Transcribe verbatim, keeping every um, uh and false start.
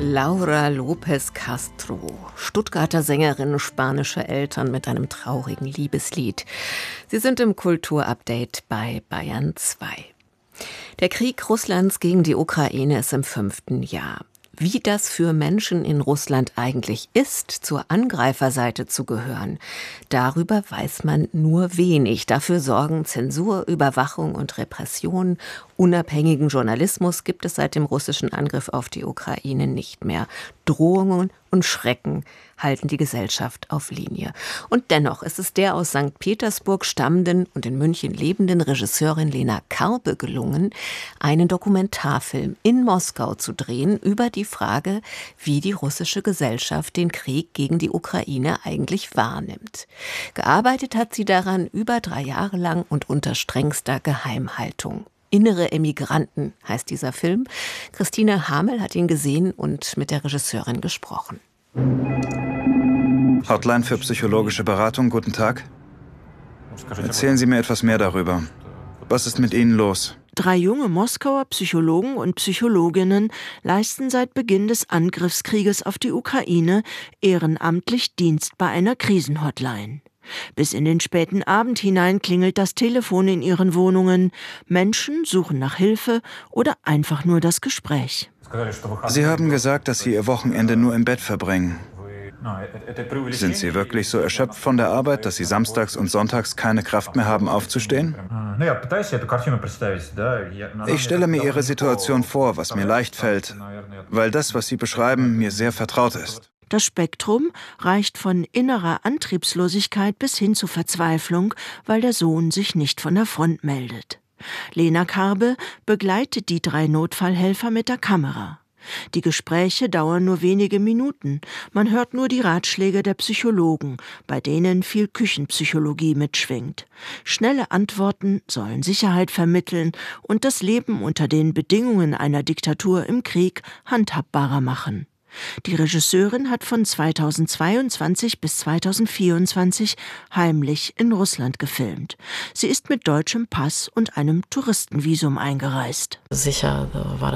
Laura López Castro, Stuttgarter Sängerin, spanische Eltern mit einem traurigen Liebeslied. Sie sind im Kulturupdate bei Bayern zwei. Der Krieg Russlands gegen die Ukraine ist im fünften Jahr. Wie das für Menschen in Russland eigentlich ist, zur Angreiferseite zu gehören, darüber weiß man nur wenig. Dafür sorgen Zensur, Überwachung und Repression. Unabhängigen Journalismus gibt es seit dem russischen Angriff auf die Ukraine nicht mehr. Drohungen und Schrecken halten die Gesellschaft auf Linie. Und dennoch ist es der aus Sankt Petersburg stammenden und in München lebenden Regisseurin Lena Karbe gelungen, einen Dokumentarfilm in Moskau zu drehen über die Frage, wie die russische Gesellschaft den Krieg gegen die Ukraine eigentlich wahrnimmt. Gearbeitet hat sie daran über drei Jahre lang und unter strengster Geheimhaltung. Innere Emigranten heißt dieser Film. Christine Hamel hat ihn gesehen und mit der Regisseurin gesprochen. Hotline für psychologische Beratung, guten Tag. Erzählen Sie mir etwas mehr darüber. Was ist mit Ihnen los? Drei junge Moskauer Psychologen und Psychologinnen leisten seit Beginn des Angriffskrieges auf die Ukraine ehrenamtlich Dienst bei einer Krisenhotline. Bis in den späten Abend hinein klingelt das Telefon in ihren Wohnungen. Menschen suchen nach Hilfe oder einfach nur das Gespräch. Sie haben gesagt, dass Sie Ihr Wochenende nur im Bett verbringen. Sind Sie wirklich so erschöpft von der Arbeit, dass Sie samstags und sonntags keine Kraft mehr haben, aufzustehen? Ich stelle mir Ihre Situation vor, was mir leicht fällt, weil das, was Sie beschreiben, mir sehr vertraut ist. Das Spektrum reicht von innerer Antriebslosigkeit bis hin zu Verzweiflung, weil der Sohn sich nicht von der Front meldet. Lena Karbe begleitet die drei Notfallhelfer mit der Kamera. Die Gespräche dauern nur wenige Minuten. Man hört nur die Ratschläge der Psychologen, bei denen viel Küchenpsychologie mitschwingt. Schnelle Antworten sollen Sicherheit vermitteln und das Leben unter den Bedingungen einer Diktatur im Krieg handhabbarer machen. Die Regisseurin hat von zweitausendzweiundzwanzig bis zweitausendvierundzwanzig heimlich in Russland gefilmt. Sie ist mit deutschem Pass und einem Touristenvisum eingereist. Sicher war